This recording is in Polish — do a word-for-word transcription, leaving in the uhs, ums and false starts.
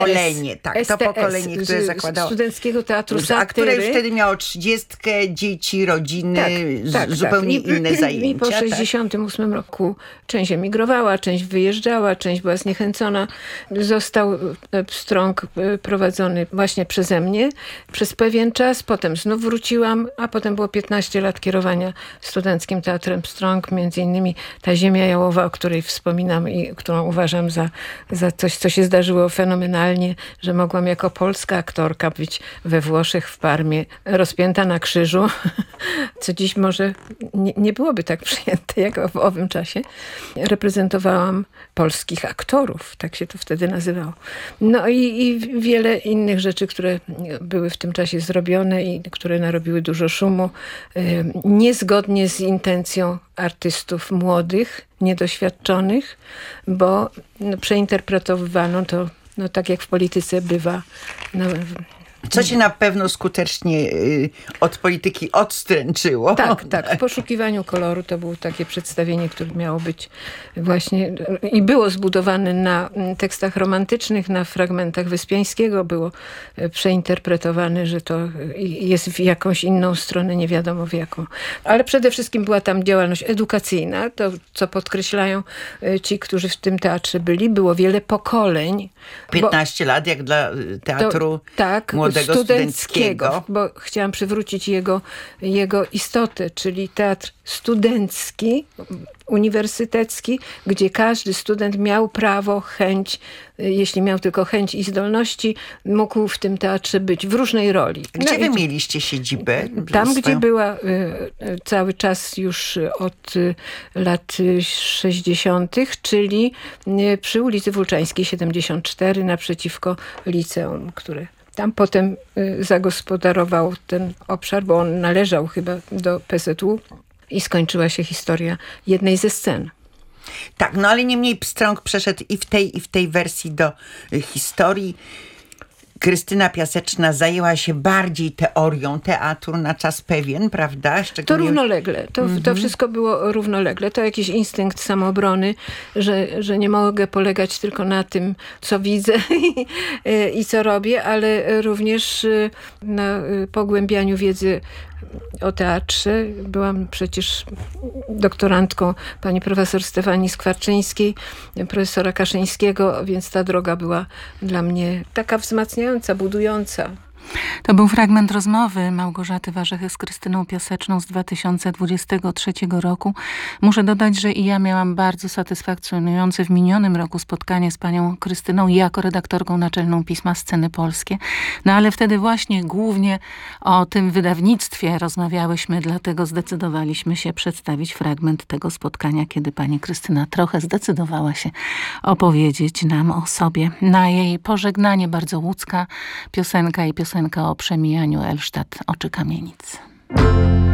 Pokolenie, tak, to S T S, pokolenie, które z- zakładało... Studenckiego Teatru A Satyry. które już wtedy miało trzydziestkę, dzieci, rodziny, z- tak, zupełnie tak. I, inne I zajęcia. po tak? sześćdziesiątym ósmym roku część emigrowała, część wyjeżdżała, część była zniechęcona. Został e, Pstrąg e, prowadzony właśnie przeze mnie przez pewien czas. Potem znów wróciłam, a potem było piętnaście lat kierowania Studenckim Teatrem Pstrąg. Między innymi ta Ziemia Jałowa, o której wspominam i którą uważam za, za coś, co się zdarzyło fenomenalnie, że mogłam jako polska aktorka być we Włoszech, w Parmie, rozpięta na krzyżu, co dziś może nie, nie byłoby tak przyjęte jak w owym czasie. Reprezentowałam polskich aktorów, tak się to wtedy nazywało. No i, i wiele innych rzeczy, które były w tym czasie zrobione i które narobiły dużo szumu, y, niezgodnie z intencją artystów młodych, niedoświadczonych, bo no, przeinterpretowano to, no, tak jak w polityce bywa, no, Co cię na pewno skutecznie y, od polityki odstręczyło. Tak, tak. W poszukiwaniu koloru to było takie przedstawienie, które miało być właśnie i było zbudowane na tekstach romantycznych, na fragmentach Wyspiańskiego. Było przeinterpretowane, że to jest w jakąś inną stronę, nie wiadomo w jaką. Ale przede wszystkim była tam działalność edukacyjna, to co podkreślają ci, którzy w tym teatrze byli. Było wiele pokoleń. piętnaście lat, jak dla teatru to, tak, młodego studenckiego. Bo chciałam przywrócić jego, jego istotę, czyli teatr studencki, uniwersytecki, gdzie każdy student miał prawo, chęć, jeśli miał tylko chęć i zdolności, mógł w tym teatrze być w różnej roli. Gdzie no wy i mieliście siedzibę? tam, swoją? gdzie była y, cały czas już od y, lat sześćdziesiątych, czyli y, przy ulicy Włóczańskiej siedemdziesiąt cztery naprzeciwko liceum, które tam potem y, zagospodarował ten obszar, bo on należał chyba do P Z U i skończyła się historia jednej ze scen. Tak, no ale niemniej Pstrąg przeszedł i w tej, i w tej wersji do y, historii. Krystyna Piaseczna zajęła się bardziej teorią teatru na czas pewien, prawda? To równolegle. To, Mhm. to wszystko było równolegle. To jakiś instynkt samoobrony, że, że nie mogę polegać tylko na tym, co widzę i, i co robię, ale również na pogłębianiu wiedzy o teatrze. Byłam przecież doktorantką pani profesor Stefanii Skwarczyńskiej, profesora Kaszyńskiego, więc ta droga była dla mnie taka wzmacniająca, budująca. To był fragment rozmowy Małgorzaty Warzechy z Krystyną Piaseczną z dwa tysiące dwudziestego trzeciego roku. Muszę dodać, że i ja miałam bardzo satysfakcjonujące w minionym roku spotkanie z panią Krystyną jako redaktorką naczelną Pisma Sceny Polskie. No ale wtedy właśnie głównie o tym wydawnictwie rozmawiałyśmy, dlatego zdecydowaliśmy się przedstawić fragment tego spotkania, kiedy pani Krystyna trochę zdecydowała się opowiedzieć nam o sobie. Na jej pożegnanie bardzo łódzka piosenka i piosenka o przemijaniu Elżtat Oczy Kamienic.